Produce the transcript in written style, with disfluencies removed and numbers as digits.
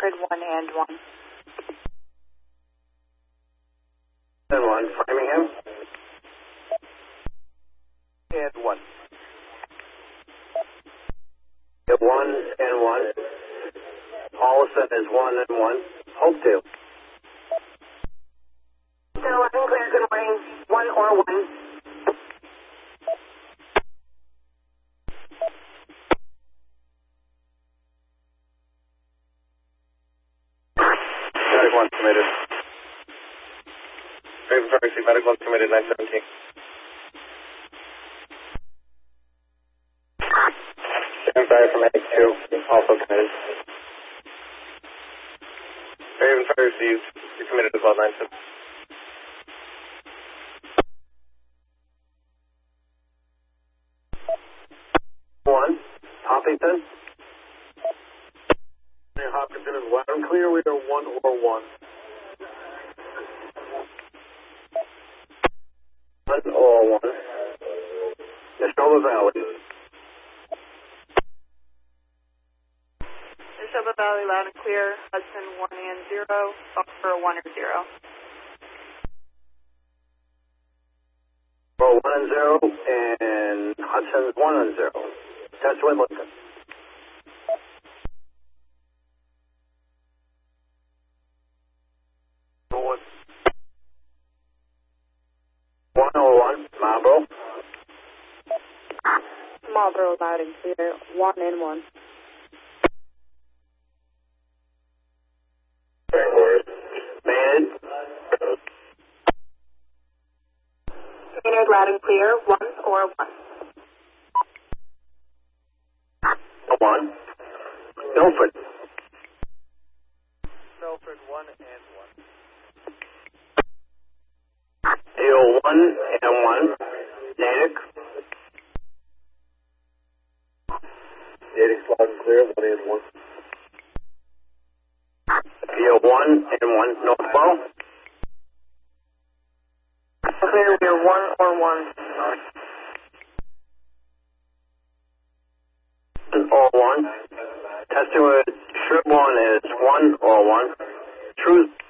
Concord 1 and 1. And 1, Framingham. And 1. 1 and 1. Paulson is 1 and 1. Hopedale. Still unclear, good morning. 1 or 1. Medical 1 committed. Raven Ferguson, Medical 1 committed, 917. Stand by from A2, also committed. Raven Ferguson, you committed as well, 917. 1, Hopkinton. Hopkinton is loud and clear. We are 1 or 1. 1 or 1. Neshoba Valley. Neshoba Valley, loud and clear. Hudson 1 and 0. Foxborough 1 or 0. For 1 and 0, and Hudson's 1 and 0. That's what looking. 1 or 1, Marlboro. Marlboro, loud and clear. 1 and 1. Maynard. Maynard, loud and clear. 1 or 1. 1. Milford. Milford 1 and 1. Hill 1 and 1. Natick. Natick's loud and clear. 1 and 1. Hill 1 and 1. Northborough. Clear, we are 1 or 1. Or 1. Testing with Sherborne is 1 or 1. Truth